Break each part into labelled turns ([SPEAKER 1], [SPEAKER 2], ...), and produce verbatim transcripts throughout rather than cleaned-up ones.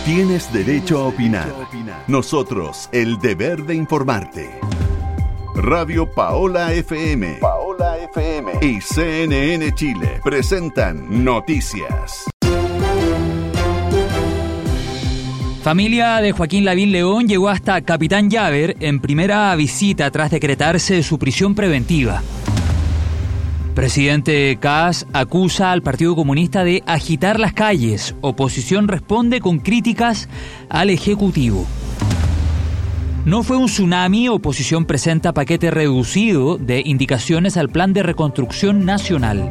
[SPEAKER 1] Tienes derecho a opinar. Nosotros, el deber de informarte. Radio Paola F M, Paola F M y C N N Chile presentan Noticias.
[SPEAKER 2] Familia de Joaquín Lavín León llegó hasta Capitán Llaver en primera visita tras decretarse su prisión preventiva. Presidente Kast acusa al Partido Comunista de agitar las calles. Oposición responde con críticas al Ejecutivo. No fue un tsunami, oposición presenta paquete reducido de indicaciones al Plan de Reconstrucción Nacional.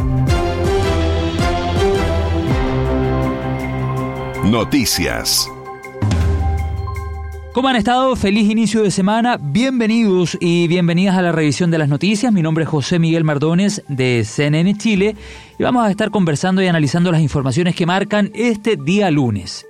[SPEAKER 1] Noticias.
[SPEAKER 2] ¿Cómo han estado? Feliz inicio de semana. Bienvenidos y bienvenidas a la revisión de las noticias. Mi nombre es José Miguel Mardones de C N N Chile y vamos a estar conversando y analizando las informaciones que marcan este día lunes.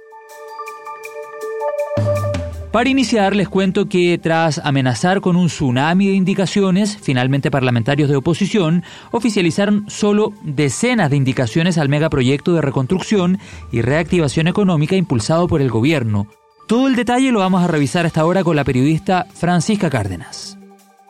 [SPEAKER 2] Para iniciar, les cuento que tras amenazar con un tsunami de indicaciones, finalmente parlamentarios de oposición oficializaron solo decenas de indicaciones al megaproyecto de reconstrucción y reactivación económica impulsado por el gobierno. Todo el detalle lo vamos a revisar a esta hora con la periodista Francisca Cárdenas.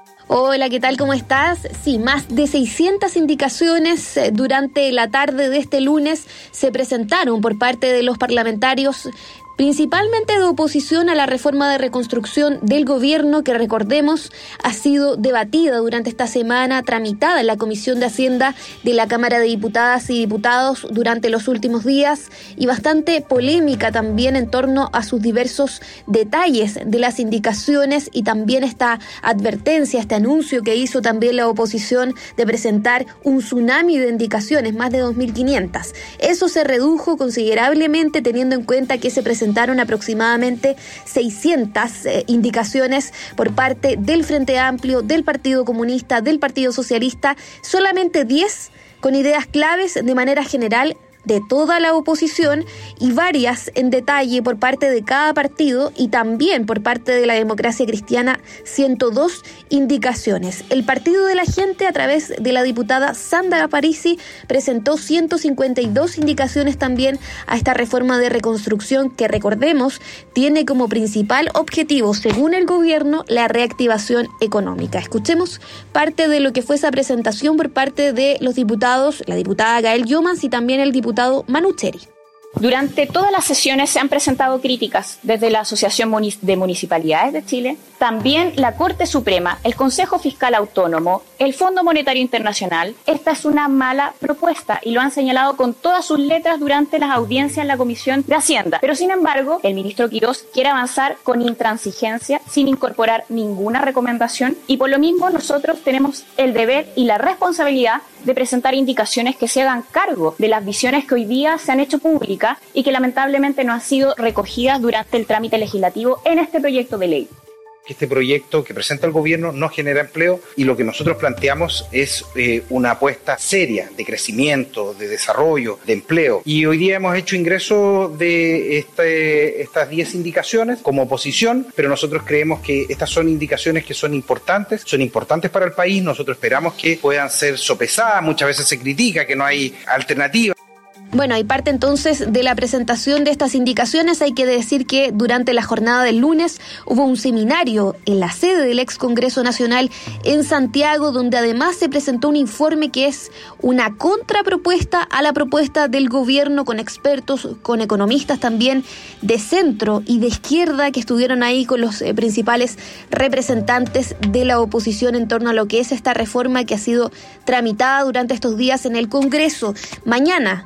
[SPEAKER 3] Hola, ¿qué tal? ¿Cómo estás? Sí, más de seiscientas indicaciones durante la tarde de este lunes se presentaron por parte de los parlamentarios, principalmente de oposición a la reforma de reconstrucción del gobierno, que recordemos ha sido debatida durante esta semana, tramitada en la Comisión de Hacienda de la Cámara de Diputadas y Diputados durante los últimos días, y bastante polémica también en torno a sus diversos detalles de las indicaciones y también esta advertencia, este anuncio que hizo también la oposición de presentar un tsunami de indicaciones, más de dos mil quinientas. Eso se redujo considerablemente teniendo en cuenta que se presentaron presentaron aproximadamente seiscientas eh, indicaciones por parte del Frente Amplio, del Partido Comunista, del Partido Socialista, solamente diez con ideas claves de manera general de toda la oposición y varias en detalle por parte de cada partido y también por parte de la Democracia Cristiana, ciento dos indicaciones. El Partido de la Gente, a través de la diputada Sandra Aparici, presentó ciento cincuenta y dos indicaciones también a esta reforma de reconstrucción que, recordemos, tiene como principal objetivo, según el gobierno, la reactivación económica. Escuchemos parte de lo que fue esa presentación por parte de los diputados, la diputada Gael Llomans y también el diputado Manu Cheri.
[SPEAKER 4] Durante todas las sesiones se han presentado críticas desde la Asociación de Municipalidades de Chile, también la Corte Suprema, el Consejo Fiscal Autónomo, el Fondo Monetario Internacional. Esta es una mala propuesta y lo han señalado con todas sus letras durante las audiencias en la Comisión de Hacienda. Pero sin embargo, el ministro Quirós quiere avanzar con intransigencia sin incorporar ninguna recomendación y por lo mismo nosotros tenemos el deber y la responsabilidad de presentar indicaciones que se hagan cargo de las visiones que hoy día se han hecho públicas y que lamentablemente no han sido recogidas durante el trámite legislativo en este proyecto de ley.
[SPEAKER 5] Este proyecto que presenta el gobierno no genera empleo y lo que nosotros planteamos es eh, una apuesta seria de crecimiento, de desarrollo, de empleo. Y hoy día hemos hecho ingreso de este, estas diez indicaciones como oposición, pero nosotros creemos que estas son indicaciones que son importantes, son importantes para el país. Nosotros esperamos que puedan ser sopesadas. Muchas veces se critica que no hay alternativa.
[SPEAKER 3] Bueno, hay parte entonces de la presentación de estas indicaciones. Hay que decir que durante la jornada del lunes hubo un seminario en la sede del ex Congreso Nacional en Santiago, donde además se presentó un informe que es una contrapropuesta a la propuesta del gobierno, con expertos, con economistas también de centro y de izquierda que estuvieron ahí con los eh, principales representantes de la oposición en torno a lo que es esta reforma que ha sido tramitada durante estos días en el Congreso. Mañana,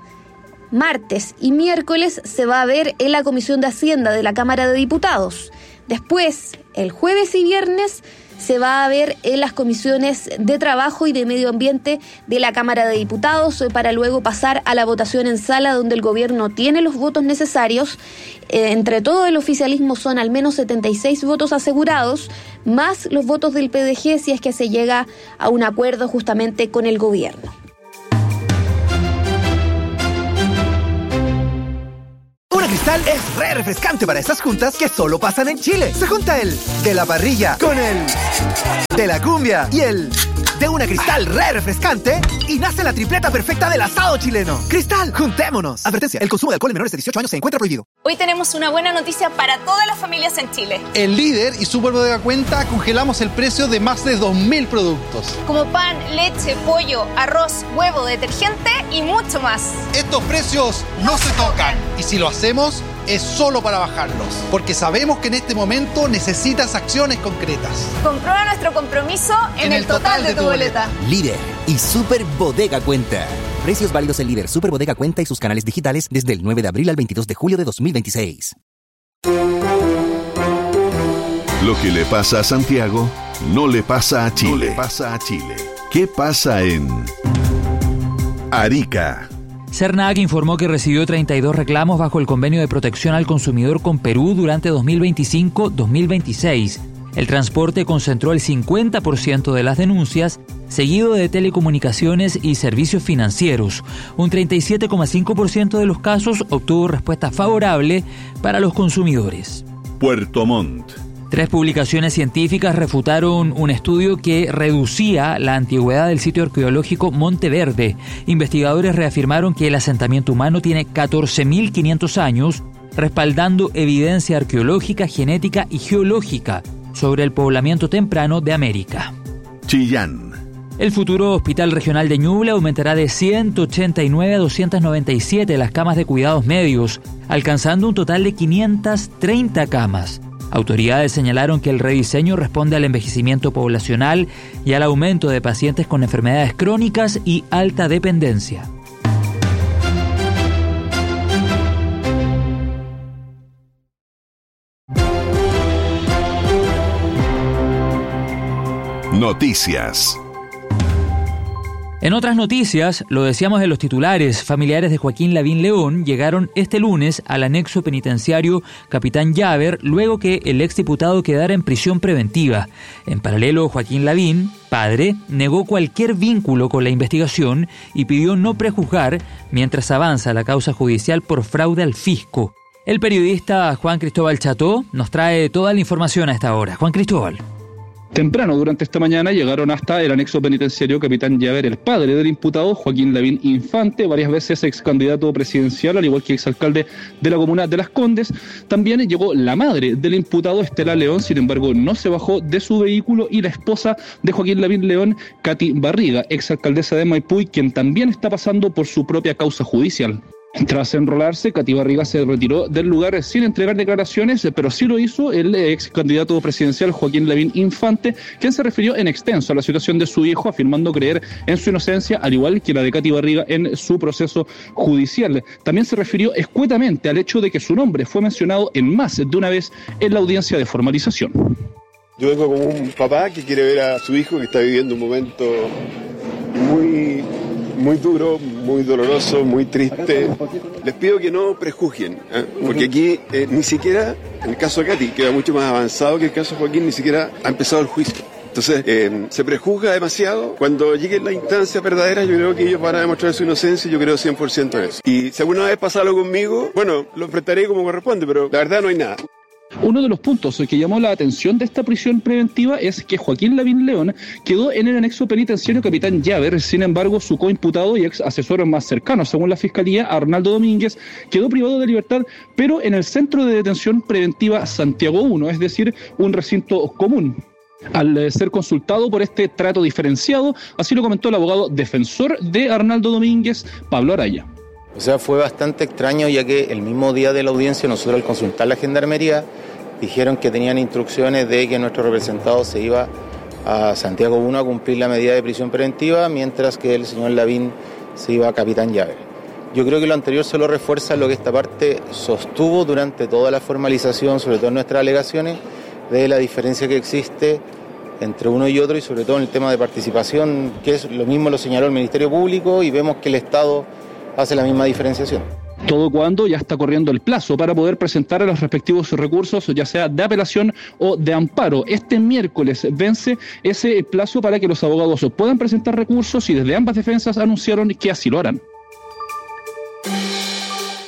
[SPEAKER 3] martes y miércoles se va a ver en la Comisión de Hacienda de la Cámara de Diputados. Después, el jueves y viernes, se va a ver en las comisiones de Trabajo y de Medio Ambiente de la Cámara de Diputados, para luego pasar a la votación en sala, donde el gobierno tiene los votos necesarios. Eh, entre todo el oficialismo son al menos setenta y seis votos asegurados, más los votos del P D G si es que se llega a un acuerdo justamente con el gobierno.
[SPEAKER 6] Cristal es re refrescante para esas juntas que solo pasan en Chile. Se junta el de la parrilla con el de la cumbia y el de una Cristal re refrescante y nace la tripleta perfecta del asado chileno. Cristal, juntémonos. Advertencia, el consumo de alcohol en menores de dieciocho años se encuentra prohibido.
[SPEAKER 7] Hoy tenemos una buena noticia para todas las familias en Chile.
[SPEAKER 8] En Líder y Super Bodega Cuenta congelamos el precio de más de dos mil productos.
[SPEAKER 7] Como pan, leche, pollo, arroz, huevo, detergente y mucho más.
[SPEAKER 8] Estos precios no se tocan. Y si lo hacemos, es solo para bajarlos. Porque sabemos que en este momento necesitas acciones concretas.
[SPEAKER 7] Comprueba nuestro compromiso en, en el, el total, total de, de tu boleta. boleta.
[SPEAKER 9] Líder y Super Bodega Cuenta. Precios válidos en Líder, Super Bodega Cuenta y sus canales digitales desde el nueve de abril al veintidós de julio de dos mil veintiséis.
[SPEAKER 1] Lo que le pasa a Santiago no le pasa a Chile. No le pasa a Chile. ¿Qué pasa en Arica?
[SPEAKER 2] Cernac informó que recibió treinta y dos reclamos bajo el convenio de protección al consumidor con Perú durante dos mil veinticinco dos mil veintiséis. El transporte concentró el cincuenta por ciento de las denuncias, seguido de telecomunicaciones y servicios financieros. Un treinta y siete coma cinco por ciento de los casos obtuvo respuesta favorable para los consumidores.
[SPEAKER 1] Puerto Montt.
[SPEAKER 2] Tres publicaciones científicas refutaron un estudio que reducía la antigüedad del sitio arqueológico Monte Verde. Investigadores reafirmaron que el asentamiento humano tiene catorce mil quinientos años, respaldando evidencia arqueológica, genética y geológica sobre el poblamiento temprano de América.
[SPEAKER 1] Chillán.
[SPEAKER 2] El futuro Hospital Regional de Ñuble aumentará de ciento ochenta y nueve a doscientas noventa y siete las camas de cuidados medios, alcanzando un total de quinientas treinta camas. Autoridades señalaron que el rediseño responde al envejecimiento poblacional y al aumento de pacientes con enfermedades crónicas y alta dependencia.
[SPEAKER 1] Noticias.
[SPEAKER 2] En otras noticias, lo decíamos en los titulares, familiares de Joaquín Lavín León llegaron este lunes al anexo penitenciario Capitán Llaver luego que el exdiputado quedara en prisión preventiva. En paralelo, Joaquín Lavín, padre, negó cualquier vínculo con la investigación y pidió no prejuzgar mientras avanza la causa judicial por fraude al fisco. El periodista Juan Cristóbal Cható nos trae toda la información a esta hora. Juan Cristóbal.
[SPEAKER 10] Temprano durante esta mañana llegaron hasta el anexo penitenciario Capitán Llaver, el padre del imputado Joaquín Lavín Infante, varias veces ex candidato presidencial, al igual que exalcalde de la comuna de Las Condes. También llegó la madre del imputado, Estela León, sin embargo no se bajó de su vehículo, y la esposa de Joaquín Lavín León, Katy Barriga, exalcaldesa de Maipú, quien también está pasando por su propia causa judicial. Tras enrolarse, Katy Barriga se retiró del lugar sin entregar declaraciones, pero sí lo hizo el ex candidato presidencial Joaquín Lavín Infante, quien se refirió en extenso a la situación de su hijo, afirmando creer en su inocencia, al igual que la de Katy Barriga en su proceso judicial. También se refirió escuetamente al hecho de que su nombre fue mencionado en más de una vez en la audiencia de formalización.
[SPEAKER 11] Yo vengo como un papá que quiere ver a su hijo que está viviendo un momento muy... muy duro, muy doloroso, muy triste. Les pido que no prejuzguen, ¿eh? Porque aquí eh, ni siquiera, en el caso de Katy, que era mucho más avanzado que el caso de Joaquín, ni siquiera ha empezado el juicio. Entonces, eh, se prejuzga demasiado. Cuando llegue la instancia verdadera, yo creo que ellos van a demostrar su inocencia, y yo creo cien por ciento en eso. Y si alguna vez pasa algo conmigo, bueno, lo enfrentaré como corresponde, pero la verdad no hay nada.
[SPEAKER 10] Uno de los puntos que llamó la atención de esta prisión preventiva es que Joaquín Lavín León quedó en el anexo penitenciario Capitán Llaver. Sin embargo, su coimputado y ex asesor más cercano, según la Fiscalía, Arnaldo Domínguez, quedó privado de libertad, pero en el Centro de Detención Preventiva Santiago uno, es decir, un recinto común. Al ser consultado por este trato diferenciado, así lo comentó el abogado defensor de Arnaldo Domínguez, Pablo Araya.
[SPEAKER 12] O sea, fue bastante extraño, ya que el mismo día de la audiencia, nosotros al consultar la Gendarmería, dijeron que tenían instrucciones de que nuestro representado se iba a Santiago uno a cumplir la medida de prisión preventiva, mientras que el señor Lavín se iba a Capitán Llaver. Yo creo que lo anterior solo refuerza lo que esta parte sostuvo durante toda la formalización, sobre todo en nuestras alegaciones, de la diferencia que existe entre uno y otro, y sobre todo en el tema de participación, que es lo mismo lo señaló el Ministerio Público, y vemos que el Estado hace la misma diferenciación.
[SPEAKER 10] Todo cuando ya está corriendo el plazo para poder presentar a los respectivos recursos, ya sea de apelación o de amparo. Este miércoles vence ese plazo para que los abogados puedan presentar recursos, y desde ambas defensas anunciaron que así lo harán.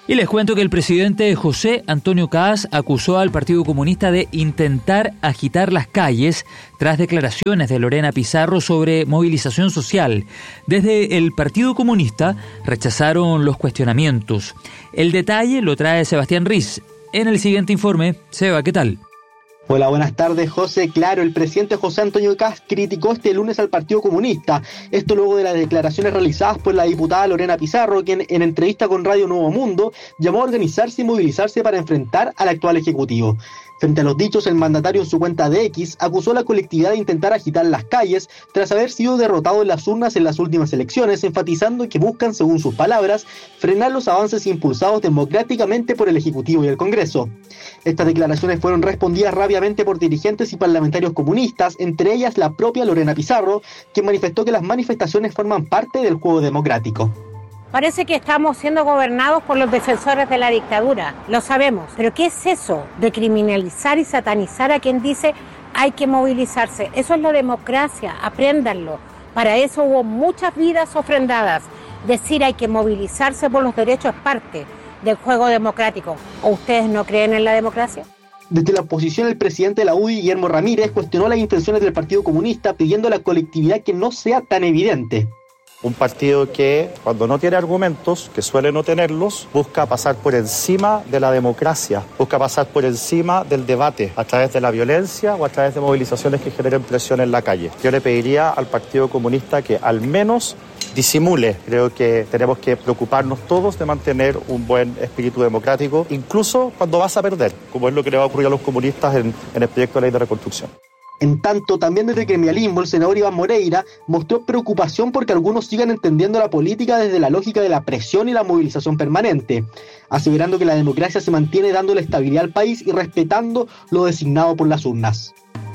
[SPEAKER 2] Y les cuento que el presidente José Antonio Kast acusó al Partido Comunista de intentar agitar las calles tras declaraciones de Lorena Pizarro sobre movilización social. Desde el Partido Comunista rechazaron los cuestionamientos. El detalle lo trae Sebastián Riz. En el siguiente informe, Seba, ¿qué tal?
[SPEAKER 13] Hola, buenas tardes, José. Claro, el presidente José Antonio Kast criticó este lunes al Partido Comunista. Esto luego de las declaraciones realizadas por la diputada Lorena Pizarro, quien en entrevista con Radio Nuevo Mundo llamó a organizarse y movilizarse para enfrentar al actual Ejecutivo. Frente a los dichos, el mandatario en su cuenta de X acusó a la colectividad de intentar agitar las calles tras haber sido derrotado en las urnas en las últimas elecciones, enfatizando que buscan, según sus palabras, frenar los avances impulsados democráticamente por el Ejecutivo y el Congreso. Estas declaraciones fueron respondidas rápidamente por dirigentes y parlamentarios comunistas, entre ellas la propia Lorena Pizarro, quien manifestó que las manifestaciones forman parte del juego democrático.
[SPEAKER 14] Parece que estamos siendo gobernados por los defensores de la dictadura, lo sabemos. Pero ¿qué es eso de criminalizar y satanizar a quien dice hay que movilizarse? Eso es la democracia, apréndanlo. Para eso hubo muchas vidas ofrendadas. Decir hay que movilizarse por los derechos es parte del juego democrático. ¿O ustedes no creen en la democracia?
[SPEAKER 13] Desde la oposición, el presidente de la U D I, Guillermo Ramírez, cuestionó las intenciones del Partido Comunista pidiendo a la colectividad que no sea tan evidente.
[SPEAKER 15] Un partido que, cuando no tiene argumentos, que suele no tenerlos, busca pasar por encima de la democracia, busca pasar por encima del debate, a través de la violencia o a través de movilizaciones que generen presión en la calle. Yo le pediría al Partido Comunista que al menos disimule. Creo que tenemos que preocuparnos todos de mantener un buen espíritu democrático, incluso cuando vas a perder, como es lo que le va a ocurrir a los comunistas en, en el proyecto de ley de reconstrucción.
[SPEAKER 13] En tanto, también desde el gremialismo, el senador Iván Moreira mostró preocupación porque algunos sigan entendiendo la política desde la lógica de la presión y la movilización permanente, aseverando que la democracia se mantiene dándole estabilidad al país y respetando lo designado por las urnas.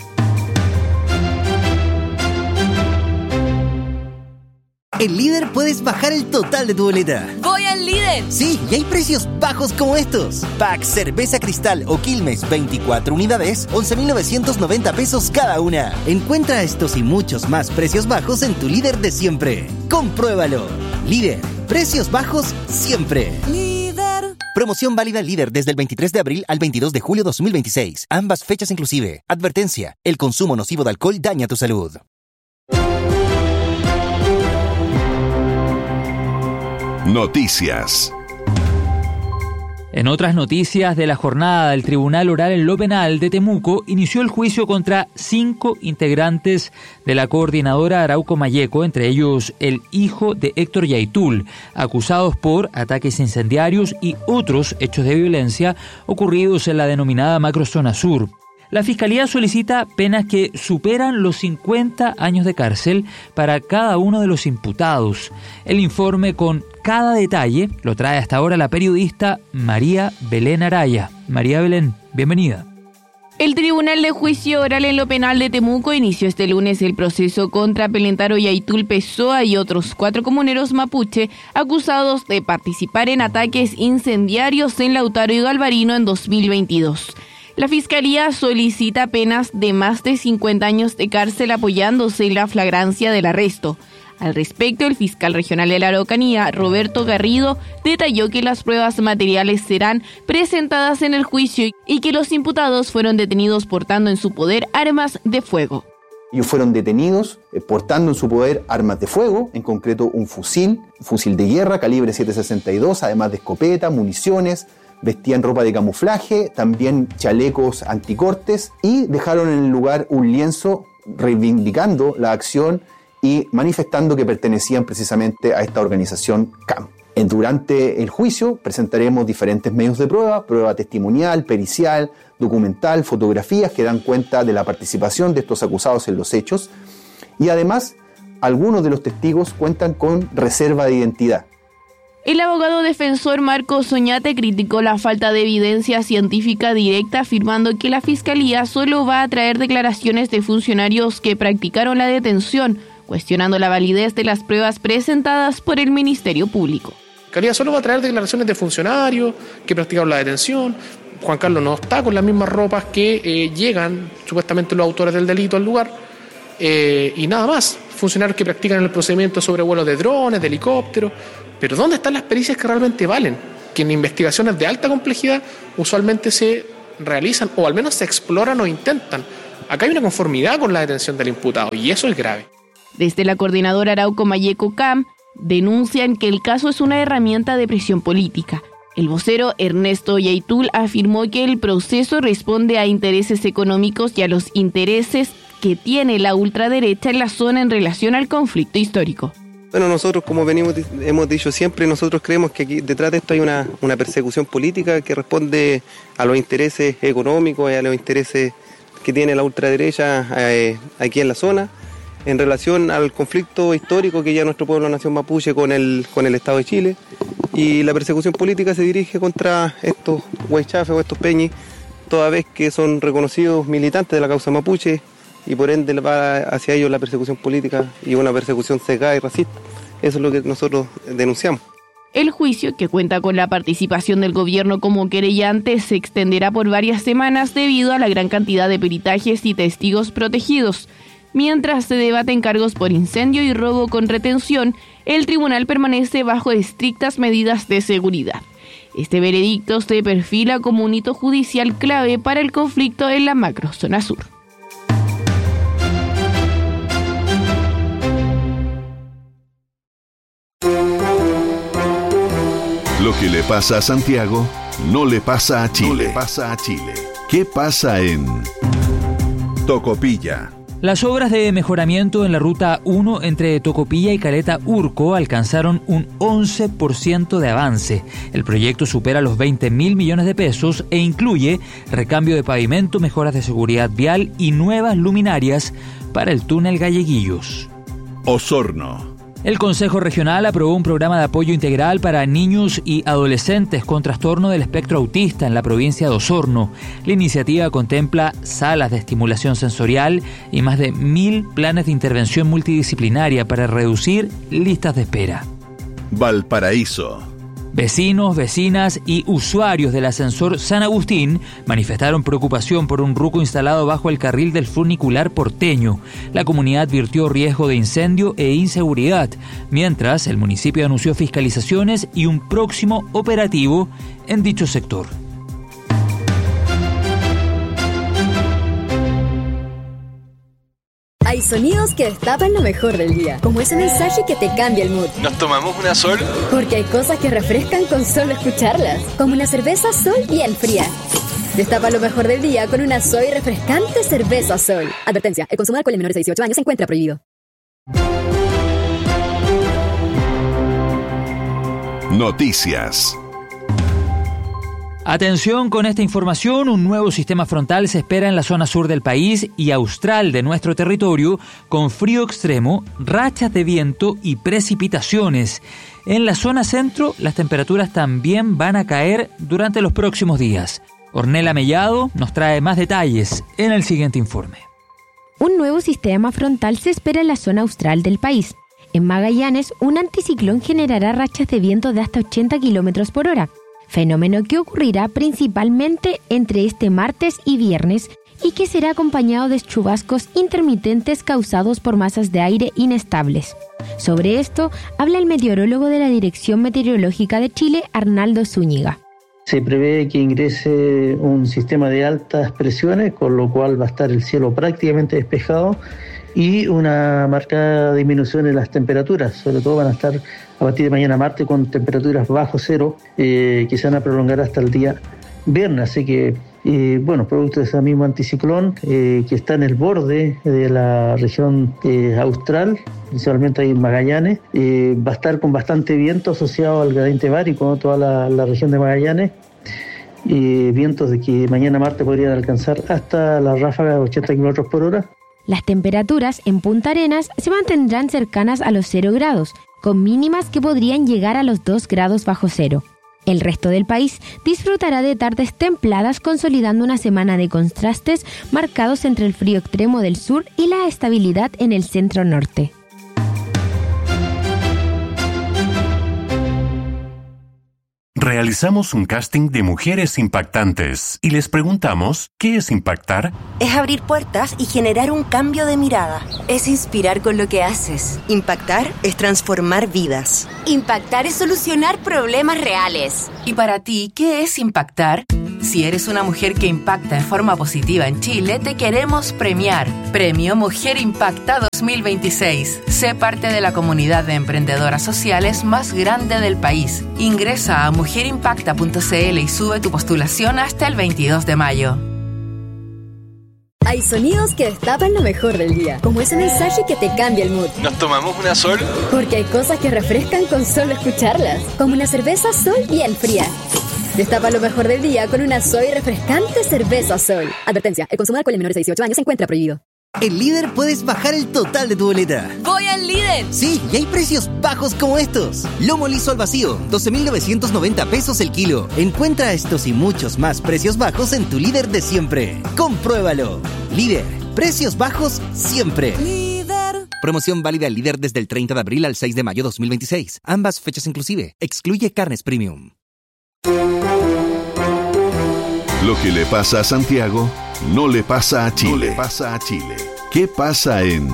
[SPEAKER 16] En Líder puedes bajar el total de tu boleta.
[SPEAKER 7] ¡Voy al Líder!
[SPEAKER 16] Sí, y hay precios bajos como estos. Pack Cerveza Cristal o Quilmes, veinticuatro unidades, once mil novecientos noventa pesos cada una. Encuentra estos y muchos más precios bajos en tu Líder de siempre. Compruébalo. Líder, precios bajos siempre.
[SPEAKER 7] Líder.
[SPEAKER 9] Promoción válida Líder desde el veintitrés de abril al veintidós de julio de dos mil veintiséis. Ambas fechas inclusive. Advertencia, el consumo nocivo de alcohol daña tu salud.
[SPEAKER 1] Noticias.
[SPEAKER 2] En otras noticias de la jornada, el Tribunal Oral en lo Penal de Temuco inició el juicio contra cinco integrantes de la coordinadora Arauco Mayeco, entre ellos el hijo de Héctor Yaitul, acusados por ataques incendiarios y otros hechos de violencia ocurridos en la denominada Macrozona Sur. La Fiscalía solicita penas que superan los cincuenta años de cárcel para cada uno de los imputados. El informe con cada detalle lo trae hasta ahora la periodista María Belén Araya. María Belén, bienvenida.
[SPEAKER 17] El Tribunal de Juicio Oral en lo Penal de Temuco inició este lunes el proceso contra Pelentaro Yaitul Pessoa y otros cuatro comuneros mapuche acusados de participar en ataques incendiarios en Lautaro y Galvarino en dos mil veintidós. La Fiscalía solicita penas de más de cincuenta años de cárcel apoyándose en la flagrancia del arresto. Al respecto, el fiscal regional de la Araucanía, Roberto Garrido, detalló que las pruebas materiales serán presentadas en el juicio y que los imputados fueron detenidos portando en su poder armas de fuego.
[SPEAKER 18] Ellos fueron detenidos eh, portando en su poder armas de fuego, en concreto un fusil, un fusil de guerra calibre siete sesenta y dos, además de escopeta, municiones. Vestían ropa de camuflaje, también chalecos anticortes y dejaron en el lugar un lienzo reivindicando la acción y manifestando que pertenecían precisamente a esta organización C A M. Durante el juicio presentaremos diferentes medios de prueba, prueba testimonial, pericial, documental, fotografías que dan cuenta de la participación de estos acusados en los hechos y además algunos de los testigos cuentan con reserva de identidad.
[SPEAKER 17] El abogado defensor Marcos Oñate criticó la falta de evidencia científica directa, afirmando que la Fiscalía solo va a traer declaraciones de funcionarios que practicaron la detención, cuestionando la validez de las pruebas presentadas por el Ministerio Público.
[SPEAKER 19] La Fiscalía solo va a traer declaraciones de funcionarios que practicaron la detención. Juan Carlos no está con las mismas ropas que eh, llegan supuestamente los autores del delito al lugar eh, y nada más. Funcionarios que practican el procedimiento sobre vuelos de drones, de helicópteros. Pero ¿dónde están las pericias que realmente valen? que en investigaciones de alta complejidad usualmente se realizan o al menos se exploran o intentan. Acá hay una conformidad con la detención del imputado y eso es grave.
[SPEAKER 17] Desde la coordinadora Arauco Mayeco C A M denuncian que el caso es una herramienta de presión política. El vocero Ernesto Yaitul afirmó que el proceso responde a intereses económicos y a los intereses que tiene la ultraderecha en la zona en relación al conflicto histórico.
[SPEAKER 20] Bueno, nosotros, como venimos hemos dicho siempre, nosotros creemos que aquí detrás de esto hay una, una persecución política que responde a los intereses económicos y a los intereses que tiene la ultraderecha eh, aquí en la zona, en relación al conflicto histórico que ya nuestro pueblo nación mapuche con el, con el Estado de Chile. Y la persecución política se dirige contra estos huaychafes o estos peñis, toda vez que son reconocidos militantes de la causa mapuche, y por ende va hacia ellos la persecución política y una persecución cegada y racista. Eso es lo que nosotros denunciamos.
[SPEAKER 17] El juicio, que cuenta con la participación del gobierno como querellante, se extenderá por varias semanas debido a la gran cantidad de peritajes y testigos protegidos. Mientras se debaten cargos por incendio y robo con retención, el tribunal permanece bajo estrictas medidas de seguridad. Este veredicto se perfila como un hito judicial clave para el conflicto en la macrozona sur.
[SPEAKER 1] Lo que le pasa a Santiago no le pasa a Chile. No le pasa a Chile. ¿Qué pasa en Tocopilla?
[SPEAKER 2] Las obras de mejoramiento en la Ruta uno entre Tocopilla y Caleta Urco alcanzaron un once por ciento de avance. El proyecto supera los veinte mil millones de pesos e incluye recambio de pavimento, mejoras de seguridad vial y nuevas luminarias para el túnel Galleguillos.
[SPEAKER 1] Osorno.
[SPEAKER 2] El Consejo Regional aprobó un programa de apoyo integral para niños y adolescentes con trastorno del espectro autista en la provincia de Osorno. La iniciativa contempla salas de estimulación sensorial y más de mil planes de intervención multidisciplinaria para reducir listas de espera.
[SPEAKER 1] Valparaíso.
[SPEAKER 2] Vecinos, vecinas y usuarios del ascensor San Agustín manifestaron preocupación por un ruco instalado bajo el carril del funicular porteño. La comunidad advirtió riesgo de incendio e inseguridad, mientras el municipio anunció fiscalizaciones y un próximo operativo en dicho sector.
[SPEAKER 21] Hay sonidos que destapan lo mejor del día, como ese mensaje que te cambia el mood.
[SPEAKER 22] ¿Nos tomamos una Sol?
[SPEAKER 21] Porque hay cosas que refrescan con solo escucharlas, como una cerveza Sol bien fría. Destapa lo mejor del día con una soy refrescante cerveza Sol. Advertencia, el consumo de alcohol en menores de dieciocho años se encuentra prohibido.
[SPEAKER 1] Noticias.
[SPEAKER 2] Atención con esta información, un nuevo sistema frontal se espera en la zona sur del país y austral de nuestro territorio, con frío extremo, rachas de viento y precipitaciones. En la zona centro, las temperaturas también van a caer durante los próximos días. Ornella Mellado nos trae más detalles en el siguiente informe.
[SPEAKER 23] Un nuevo sistema frontal se espera en la zona austral del país. En Magallanes, un anticiclón generará rachas de viento de hasta ochenta kilómetros por hora. Fenómeno que ocurrirá principalmente entre este martes y viernes y que será acompañado de chubascos intermitentes causados por masas de aire inestables. Sobre esto habla el meteorólogo de la Dirección Meteorológica de Chile, Arnaldo Zúñiga.
[SPEAKER 24] Se prevé que ingrese un sistema de altas presiones, con lo cual va a estar el cielo prácticamente despejado y una marcada disminución en las temperaturas. Sobre todo van a estar a partir de mañana martes con temperaturas bajo cero eh, que se van a prolongar hasta el día viernes. Así que, eh, bueno, producto de ese mismo anticiclón eh, que está en el borde de la región eh, austral, principalmente ahí en Magallanes, eh, va a estar con bastante viento asociado al gradiente bárico, ¿no? Toda la, la región de Magallanes. Eh, vientos de que mañana martes podrían alcanzar hasta la ráfaga de ochenta kilómetros por hora.
[SPEAKER 23] Las temperaturas en Punta Arenas se mantendrán cercanas a los cero grados, con mínimas que podrían llegar a los dos grados bajo cero. El resto del país disfrutará de tardes templadas, consolidando una semana de contrastes marcados entre el frío extremo del sur y la estabilidad en el centro norte.
[SPEAKER 3] Realizamos un casting de mujeres impactantes y les preguntamos, ¿qué es impactar?
[SPEAKER 4] Es abrir puertas y generar un cambio de mirada. Es inspirar con lo que haces. Impactar es transformar vidas.
[SPEAKER 5] Impactar es solucionar problemas reales.
[SPEAKER 22] ¿Y para ti, qué es impactar? Si eres una mujer que impacta en forma positiva en Chile, te queremos premiar. Premio Mujer Impacta dos mil veintiséis. Sé parte de la comunidad de emprendedoras sociales más grande del país. Ingresa a mujer impacta punto c l y sube tu postulación hasta el veintidós de mayo.
[SPEAKER 21] Hay sonidos que destapan lo mejor del día, como ese mensaje que te cambia el mood.
[SPEAKER 25] ¿Nos tomamos una Sol?
[SPEAKER 21] Porque hay cosas que refrescan con solo escucharlas, como una cerveza Sol bien fría. Destapa lo mejor del día con una soy refrescante cerveza Sol. Advertencia, el consumo de alcohol en menores de dieciocho años se encuentra prohibido.
[SPEAKER 16] En Líder puedes bajar el total de tu boleta.
[SPEAKER 5] ¡Voy al Líder!
[SPEAKER 16] Sí, y hay precios bajos como estos. Lomo liso al vacío, doce mil novecientos noventa pesos el kilo. Encuentra estos y muchos más precios bajos en tu Líder de siempre. Compruébalo. Líder, precios bajos siempre.
[SPEAKER 21] Líder.
[SPEAKER 9] Promoción válida al Líder desde el treinta de abril al seis de mayo dos mil veintiséis. Ambas fechas inclusive. Excluye carnes premium.
[SPEAKER 1] Lo que le pasa a Santiago no le pasa a Chile. No le pasa a Chile. ¿Qué pasa en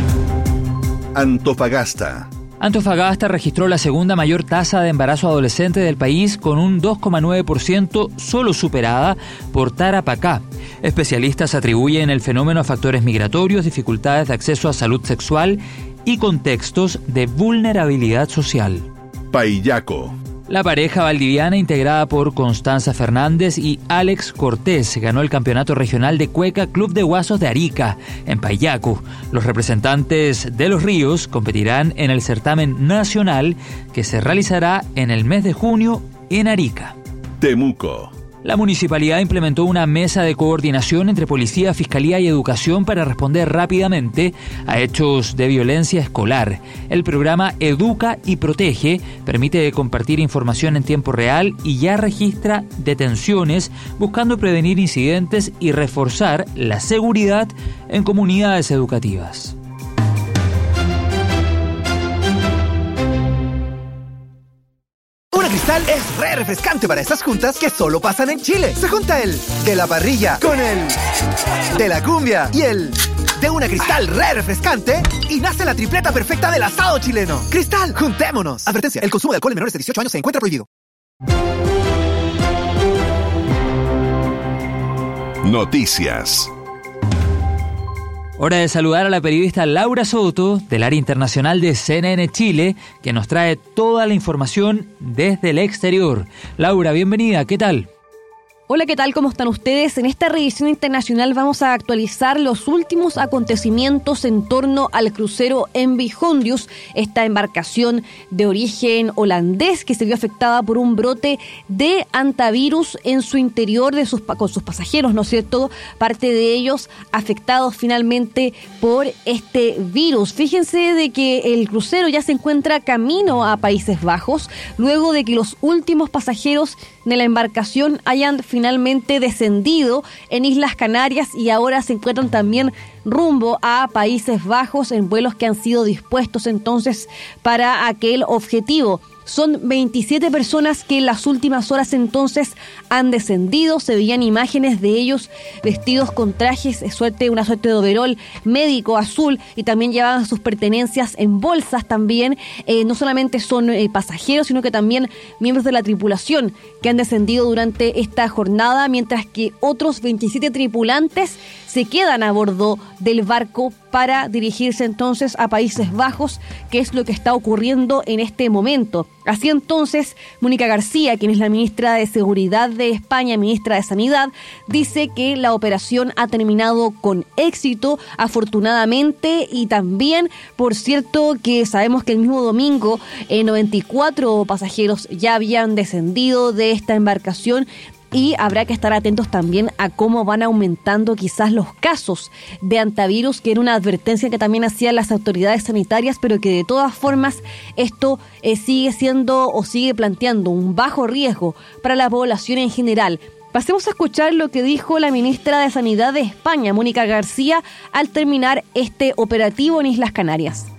[SPEAKER 1] Antofagasta?
[SPEAKER 2] Antofagasta registró la segunda mayor tasa de embarazo adolescente del país con un dos coma nueve por ciento, solo superada por Tarapacá. Especialistas atribuyen el fenómeno a factores migratorios, dificultades de acceso a salud sexual y contextos de vulnerabilidad social.
[SPEAKER 1] Paillaco.
[SPEAKER 2] La pareja valdiviana, integrada por Constanza Fernández y Alex Cortés, ganó el campeonato regional de Cueca Club de Guasos de Arica, en Paillaco. Los representantes de Los Ríos competirán en el certamen nacional que se realizará en el mes de junio en Arica.
[SPEAKER 1] Temuco.
[SPEAKER 2] La municipalidad implementó una mesa de coordinación entre policía, fiscalía y educación para responder rápidamente a hechos de violencia escolar. El programa Educa y Protege permite compartir información en tiempo real y ya registra detenciones, buscando prevenir incidentes y reforzar la seguridad en comunidades educativas.
[SPEAKER 6] Cristal es re refrescante para esas juntas que solo pasan en Chile. Se junta el de la parrilla con el de la cumbia y el de una Cristal re refrescante y nace la tripleta perfecta del asado chileno. Cristal, juntémonos. Advertencia, el consumo de alcohol en menores de dieciocho años se encuentra prohibido.
[SPEAKER 1] Noticias.
[SPEAKER 2] Hora de saludar a la periodista Laura Soto, del área internacional de C N N Chile, que nos trae toda la información desde el exterior. Laura, bienvenida, ¿qué tal?
[SPEAKER 26] Hola, ¿qué tal? ¿Cómo están ustedes? En esta revisión internacional vamos a actualizar los últimos acontecimientos en torno al crucero M V Hondius, esta embarcación de origen holandés que se vio afectada por un brote de hantavirus en su interior de sus, con sus pasajeros, ¿no es cierto? Parte de ellos afectados finalmente por este virus. Fíjense de que el crucero ya se encuentra camino a Países Bajos, luego de que los últimos pasajeros de la embarcación hayan finalmente descendido en Islas Canarias y ahora se encuentran también rumbo a Países Bajos en vuelos que han sido dispuestos entonces para aquel objetivo. Son veintisiete personas que en las últimas horas entonces han descendido. Se veían imágenes de ellos vestidos con trajes, de suerte, una suerte de overol médico azul, y también llevaban sus pertenencias en bolsas también. Eh, no solamente son eh, pasajeros, sino que también miembros de la tripulación que han descendido durante esta jornada, mientras que otros veintisiete tripulantes se quedan a bordo del barco para dirigirse entonces a Países Bajos, que es lo que está ocurriendo en este momento. Así entonces, Mónica García, quien es la ministra de Seguridad de España, ministra de Sanidad, dice que la operación ha terminado con éxito, afortunadamente, y también, por cierto, que sabemos que el mismo domingo eh, noventa y cuatro pasajeros ya habían descendido de esta embarcación. Y habrá que estar atentos también a cómo van aumentando quizás los casos de hantavirus, que era una advertencia que también hacían las autoridades sanitarias, pero que de todas formas esto eh, sigue siendo o sigue planteando un bajo riesgo para la población en general. Pasemos a escuchar lo que dijo la ministra de Sanidad de España, Mónica García, al terminar este operativo en Islas Canarias.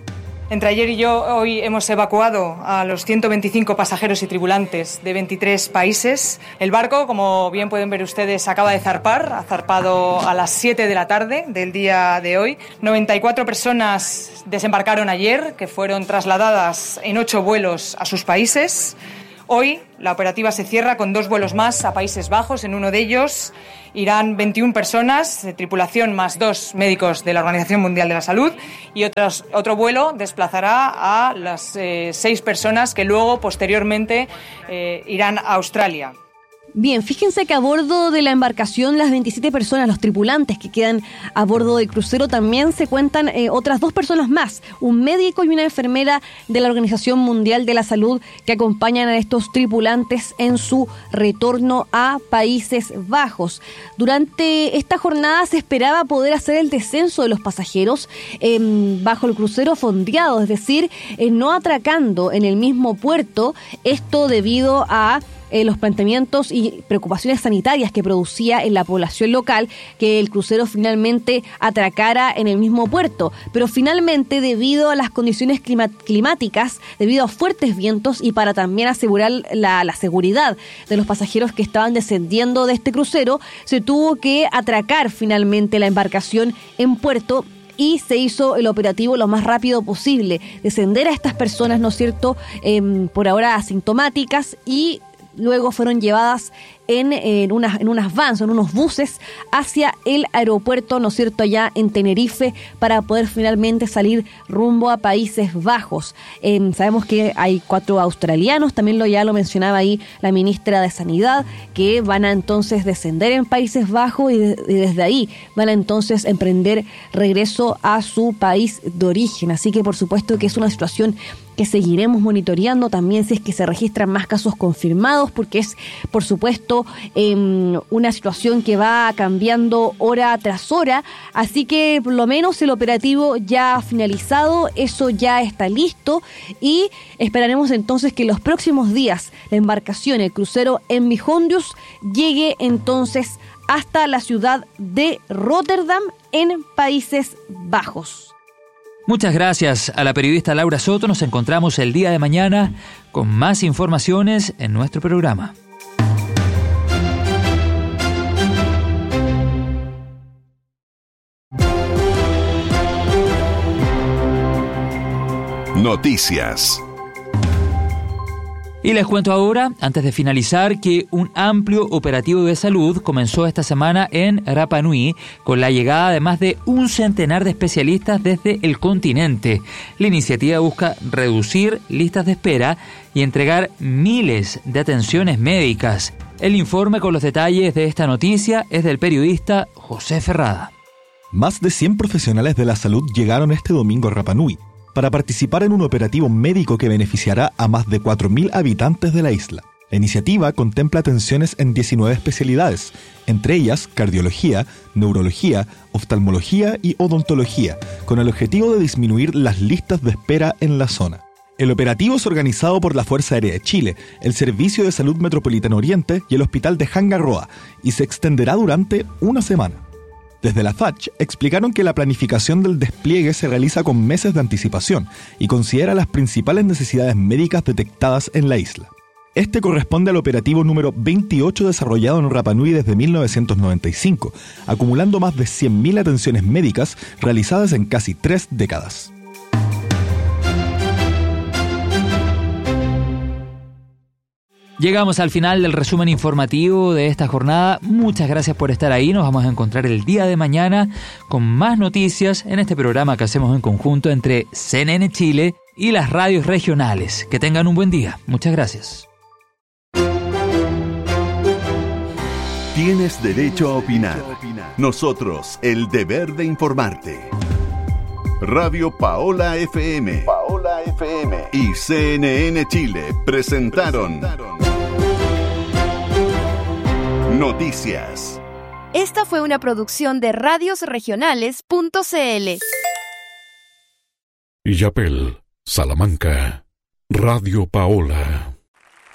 [SPEAKER 8] Entre ayer y yo hoy hemos evacuado a los ciento veinticinco pasajeros y tripulantes de veintitrés países. El barco, como bien pueden ver ustedes, acaba de zarpar, ha zarpado a las siete de la tarde del día de hoy. noventa y cuatro personas desembarcaron ayer, que fueron trasladadas en ocho vuelos a sus países. Hoy la operativa se cierra con dos vuelos más a Países Bajos. En uno de ellos irán veintiuna personas de tripulación más dos médicos de la Organización Mundial de la Salud, y otros, otro vuelo desplazará a las eh, seis personas que luego, posteriormente, eh, irán a Australia.
[SPEAKER 26] Bien, fíjense que a bordo de la embarcación, las veintisiete personas, los tripulantes que quedan a bordo del crucero, también se cuentan eh, otras dos personas más, un médico y una enfermera de la Organización Mundial de la Salud, que acompañan a estos tripulantes en su retorno a Países Bajos. Durante esta jornada se esperaba poder hacer el descenso de los pasajeros eh, bajo el crucero fondeado, es decir, eh, no atracando en el mismo puerto, esto debido a Eh, los planteamientos y preocupaciones sanitarias que producía en la población local que el crucero finalmente atracara en el mismo puerto. Pero finalmente, debido a las condiciones clima- climáticas, debido a fuertes vientos y para también asegurar la, la seguridad de los pasajeros que estaban descendiendo de este crucero, se tuvo que atracar finalmente la embarcación en puerto, y se hizo el operativo lo más rápido posible, descender a estas personas, ¿no es cierto?, eh, por ahora asintomáticas, y luego fueron llevadas en, en, unas, en unas vans, en unos buses, hacia el aeropuerto, ¿no es cierto?, allá en Tenerife, para poder finalmente salir rumbo a Países Bajos. Eh, sabemos que hay cuatro australianos, también lo ya lo mencionaba ahí la ministra de Sanidad, que van a entonces descender en Países Bajos y, de, y desde ahí van a entonces emprender regreso a su país de origen. Así que por supuesto que es una situación que seguiremos monitoreando también si es que se registran más casos confirmados, porque es, por supuesto, eh, una situación que va cambiando hora tras hora. Así que, por lo menos, el operativo ya ha finalizado, eso ya está listo, y esperaremos entonces que en los próximos días la embarcación, el crucero M V Hondius, llegue entonces hasta la ciudad de Rotterdam, en Países Bajos.
[SPEAKER 2] Muchas gracias a la periodista Laura Soto. Nos encontramos el día de mañana con más informaciones en nuestro programa.
[SPEAKER 1] Noticias.
[SPEAKER 2] Y les cuento ahora, antes de finalizar, que un amplio operativo de salud comenzó esta semana en Rapa Nui, con la llegada de más de un centenar de especialistas desde el continente. La iniciativa busca reducir listas de espera y entregar miles de atenciones médicas. El informe con los detalles de esta noticia es del periodista José Ferrada.
[SPEAKER 10] Más de cien profesionales de la salud llegaron este domingo a Rapa Nui para participar en un operativo médico que beneficiará a más de cuatro mil habitantes de la isla. La iniciativa contempla atenciones en diecinueve especialidades, entre ellas cardiología, neurología, oftalmología y odontología, con el objetivo de disminuir las listas de espera en la zona. El operativo es organizado por la Fuerza Aérea de Chile, el Servicio de Salud Metropolitano Oriente y el Hospital de Hangaroa, y se extenderá durante una semana. Desde la F A C explicaron que la planificación del despliegue se realiza con meses de anticipación y considera las principales necesidades médicas detectadas en la isla. Este corresponde al operativo número veintiocho desarrollado en Rapa Nui desde mil novecientos noventa y cinco, acumulando más de cien mil atenciones médicas realizadas en casi tres décadas.
[SPEAKER 2] Llegamos al final del resumen informativo de esta jornada. Muchas gracias por estar ahí. Nos vamos a encontrar el día de mañana con más noticias en este programa que hacemos en conjunto entre C N N Chile y las radios regionales. Que tengan un buen día. Muchas gracias.
[SPEAKER 1] Tienes derecho a opinar. Nosotros, el deber de informarte. Radio Paola F M, Paola F M y C N N Chile presentaron Noticias.
[SPEAKER 11] Esta fue una producción de radios regionales punto c l.
[SPEAKER 3] Illapel, Salamanca, Radio Paola.